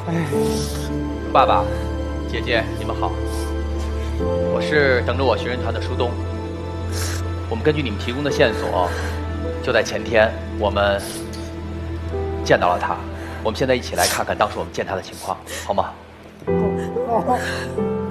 爸爸、姐姐，你们好，我是等着我寻人团的舒东。我们根据你们提供的线索，就在前天，我们见到了他。我们现在一起来看看当时我们见他的情况，好吗？